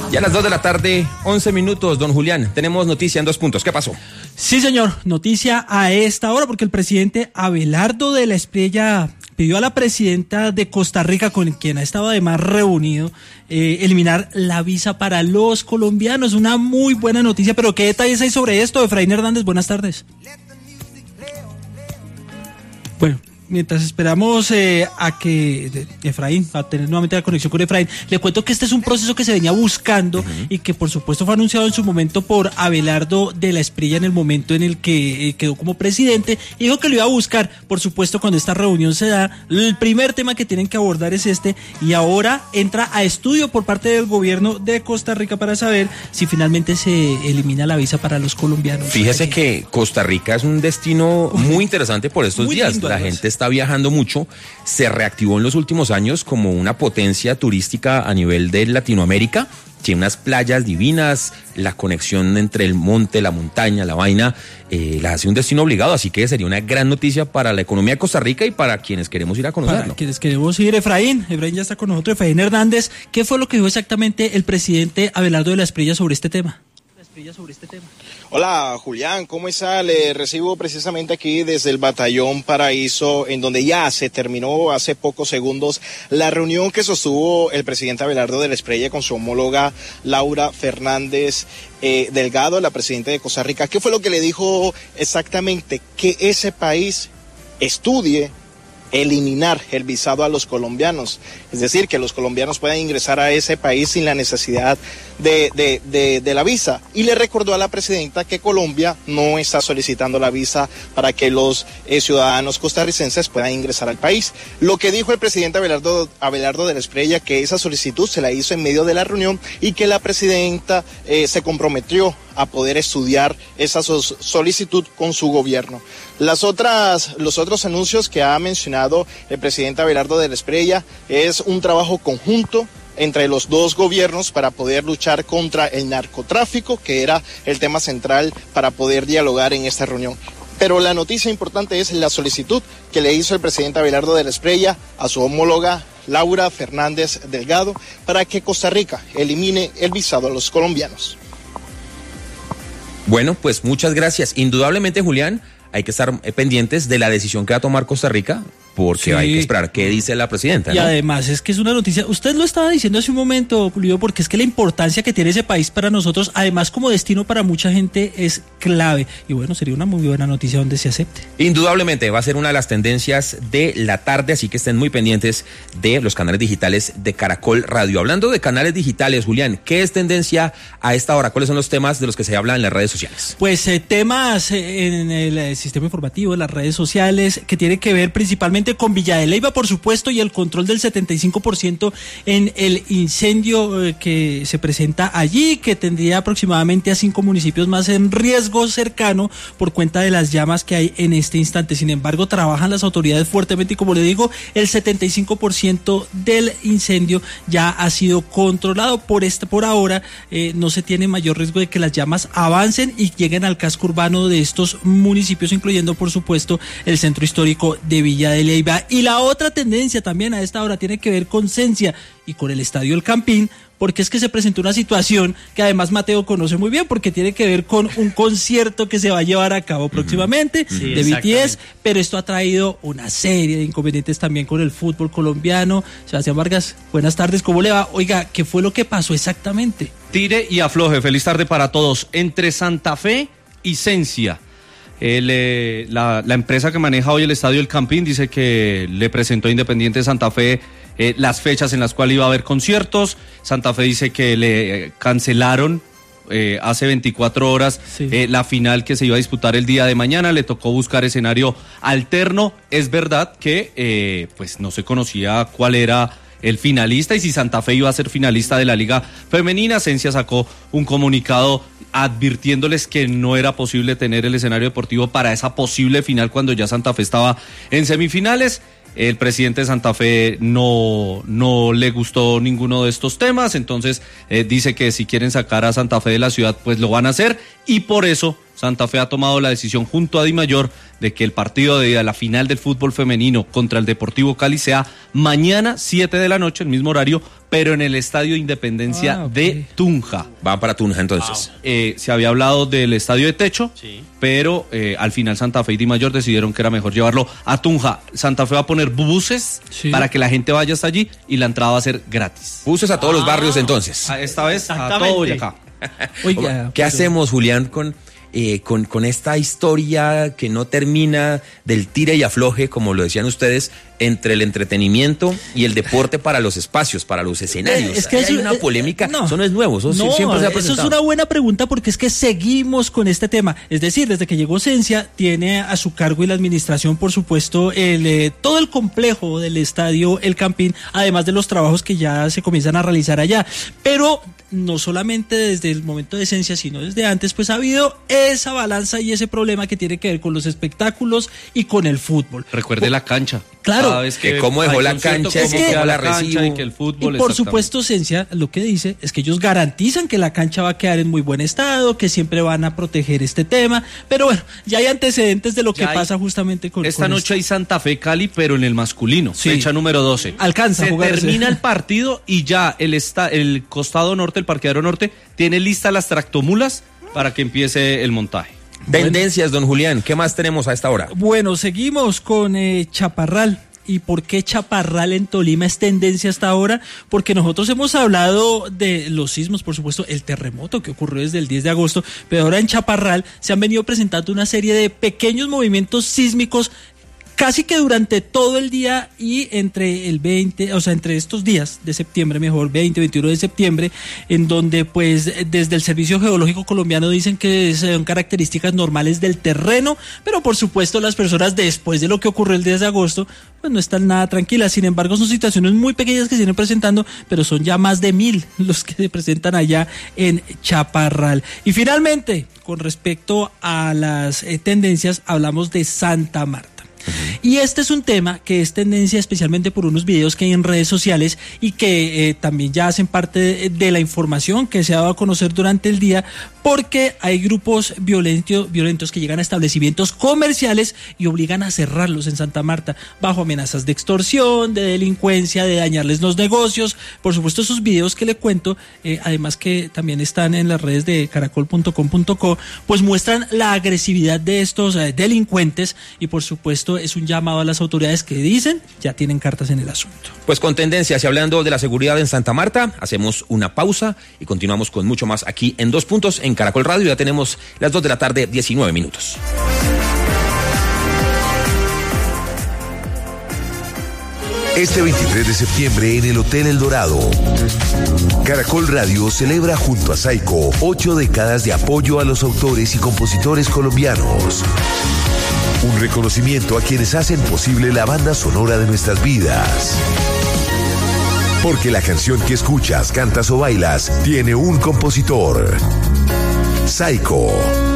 Ya a las 2 de la tarde, 11 minutos, don Julián. Tenemos noticia en 2 puntos. ¿Qué pasó? Sí, señor. Noticia a esta hora porque el presidente Abelardo de la Espriella pidió a la presidenta de Costa Rica, con quien ha estado además reunido, eliminar la visa para los colombianos. Una muy buena noticia, pero ¿qué detalles hay sobre esto? Efraín Hernández, buenas tardes. Bueno, mientras esperamos a que Efraín, a tener nuevamente la conexión con Efraín, le cuento que este es un proceso que se venía buscando y que por supuesto fue anunciado en su momento por Abelardo de la Espriella en el momento en el que quedó como presidente, y dijo que lo iba a buscar. Por supuesto, cuando esta reunión se da, el primer tema que tienen que abordar es este, y ahora entra a estudio por parte del gobierno de Costa Rica para saber si finalmente se elimina la visa para los colombianos. Fíjese que Costa Rica es un destino muy interesante por estos días. Lindo, la gente está viajando mucho, se reactivó en los últimos años como una potencia turística a nivel de Latinoamérica. Tiene unas playas divinas, la conexión entre el monte, la montaña, la vaina, la hace un destino obligado, así que sería una gran noticia para la economía de Costa Rica y para quienes queremos ir a conocerlo. Para quienes queremos ir. Efraín ya está con nosotros. Efraín Hernández, ¿qué fue lo que dijo exactamente el presidente Abelardo de la Espriella sobre este tema? Hola Julián, ¿cómo está? Le recibo precisamente aquí desde el Batallón Paraíso, en donde ya se terminó hace pocos segundos la reunión que sostuvo el presidente Abelardo de la Espriella con su homóloga Laura Fernández Delgado, la presidenta de Costa Rica. ¿Qué fue lo que le dijo exactamente? Que ese país estudie eliminar el visado a los colombianos, es decir, que los colombianos puedan ingresar a ese país sin la necesidad de la visa. Y le recordó a la presidenta que Colombia no está solicitando la visa para que los ciudadanos costarricenses puedan ingresar al país. Lo que dijo el presidente Abelardo de la Espriella, que esa solicitud se la hizo en medio de la reunión y que la presidenta se comprometió a poder estudiar esa solicitud con su gobierno. Los otros anuncios que ha mencionado el presidente Abelardo de la Espriella es un trabajo conjunto entre los dos gobiernos para poder luchar contra el narcotráfico, que era el tema central para poder dialogar en esta reunión. Pero la noticia importante es la solicitud que le hizo el presidente Abelardo de la Espriella a su homóloga Laura Fernández Delgado para que Costa Rica elimine el visado a los colombianos. Bueno, pues muchas gracias. Indudablemente, Julián, hay que estar pendientes de la decisión que va a tomar Costa Rica, porque sí, hay que esperar qué dice la presidenta, ¿no? Y además es que es una noticia, usted lo estaba diciendo hace un momento, Julio, porque es que la importancia que tiene ese país para nosotros, además como destino para mucha gente, es clave. Y bueno, sería una muy buena noticia donde se acepte. Indudablemente va a ser una de las tendencias de la tarde, así que estén muy pendientes de los canales digitales de Caracol Radio. Hablando de canales digitales, Julián, ¿qué es tendencia a esta hora? ¿Cuáles son los temas de los que se habla en las redes sociales? Pues temas en el sistema informativo, en las redes sociales, que tiene que ver principalmente con Villa de Leyva, por supuesto, y el control del 75% en el incendio que se presenta allí, que tendría aproximadamente a 5 municipios más en riesgo cercano por cuenta de las llamas que hay en este instante. Sin embargo, trabajan las autoridades fuertemente y, como le digo, el 75% del incendio ya ha sido controlado. Por ahora no se tiene mayor riesgo de que las llamas avancen y lleguen al casco urbano de estos municipios, incluyendo, por supuesto, el centro histórico de Villa de Leyva. Y la otra tendencia también a esta hora tiene que ver con Cencia y con el Estadio El Campín, porque es que se presentó una situación que además Mateo conoce muy bien, porque tiene que ver con un concierto que se va a llevar a cabo próximamente de BTS, pero esto ha traído una serie de inconvenientes también con el fútbol colombiano. Sebastián Vargas, buenas tardes, ¿cómo le va? Oiga, ¿qué fue lo que pasó exactamente? Tire y afloje, feliz tarde para todos. Entre Santa Fe y Cencia, la empresa que maneja hoy el Estadio El Campín dice que le presentó a Independiente Santa Fe las fechas en las cuales iba a haber conciertos. Santa Fe dice que le cancelaron hace 24 horas la final que se iba a disputar el día de mañana. Le tocó buscar escenario alterno. Es verdad que pues no se conocía cuál era el finalista y si Santa Fe iba a ser finalista de la Liga Femenina. Cencia sacó un comunicado advirtiéndoles que no era posible tener el escenario deportivo para esa posible final cuando ya Santa Fe estaba en semifinales. El presidente de Santa Fe no le gustó ninguno de estos temas, entonces dice que si quieren sacar a Santa Fe de la ciudad, pues lo van a hacer, y por eso Santa Fe ha tomado la decisión junto a Dimayor de que el partido de la final del fútbol femenino contra el Deportivo Cali sea mañana 7 de la noche, el mismo horario, pero en el Estadio Independencia de Tunja. Va para Tunja entonces. Se había hablado del estadio de techo, pero al final Santa Fe y Dimayor decidieron que era mejor llevarlo a Tunja. Santa Fe va a poner buses para que la gente vaya hasta allí y la entrada va a ser gratis. Buses a todos los barrios entonces. Esta vez a todo Boyacá. Oiga, ¿Qué hacemos, Julián, con esta historia que no termina del tire y afloje, como lo decían ustedes, entre el entretenimiento y el deporte para los espacios, para los escenarios? Es que hay una polémica, eso no es nuevo, eso siempre se ha presentado. Eso es una buena pregunta porque es que seguimos con este tema. Es decir, desde que llegó Cencia, tiene a su cargo y la administración, por supuesto, todo el complejo del estadio El Campín, además de los trabajos que ya se comienzan a realizar allá. Pero no solamente desde el momento de Cencia, sino desde antes, pues ha habido esa balanza y ese problema que tiene que ver con los espectáculos y con el fútbol. Recuerde la cancha. Claro. Que cómo dejó la cancha, cómo la recibo. Y que el fútbol, y por supuesto, Cencia lo que dice es que ellos garantizan que la cancha va a quedar en muy buen estado, que siempre van a proteger este tema, pero bueno, ya hay antecedentes de lo que pasa justamente con esta noche hay Santa Fe Cali, pero en el masculino, fecha número 12. Alcanza a jugar. Termina el partido y ya el costado norte, el parqueadero norte, tiene listas las tractomulas para que empiece el montaje. Tendencias, don Julián, ¿qué más tenemos a esta hora? Bueno, seguimos con Chaparral. ¿Y por qué Chaparral en Tolima es tendencia hasta ahora? Porque nosotros hemos hablado de los sismos, por supuesto, el terremoto que ocurrió desde el 10 de agosto, pero ahora en Chaparral se han venido presentando una serie de pequeños movimientos sísmicos casi que durante todo el día y entre el 20, o sea, entre estos días de septiembre, 20, 21 de septiembre, en donde pues desde el Servicio Geológico Colombiano dicen que son características normales del terreno, pero por supuesto las personas después de lo que ocurrió el 10 de agosto, pues no están nada tranquilas. Sin embargo, son situaciones muy pequeñas que se vienen presentando, pero son ya más de 1000 los que se presentan allá en Chaparral. Y finalmente, con respecto a las tendencias, hablamos de Santa Marta. Y este es un tema que es tendencia especialmente por unos videos que hay en redes sociales y que también ya hacen parte de la información que se ha dado a conocer durante el día, porque hay grupos violentos que llegan a establecimientos comerciales y obligan a cerrarlos en Santa Marta bajo amenazas de extorsión, de delincuencia, de dañarles los negocios. Por supuesto, esos videos que le cuento, además que también están en las redes de caracol.com.co, pues muestran la agresividad de estos delincuentes y por supuesto es un llamado a las autoridades que dicen ya tienen cartas en el asunto. Pues con tendencias y hablando de la seguridad en Santa Marta, hacemos una pausa y continuamos con mucho más aquí en Dos Puntos en Caracol Radio. Ya tenemos las 2 de la tarde, 19 minutos. Este 23 de septiembre en el Hotel El Dorado, Caracol Radio celebra junto a Saico 8 décadas de apoyo a los autores y compositores colombianos. Un reconocimiento a quienes hacen posible la banda sonora de nuestras vidas. Porque la canción que escuchas, cantas o bailas tiene un compositor. Saico.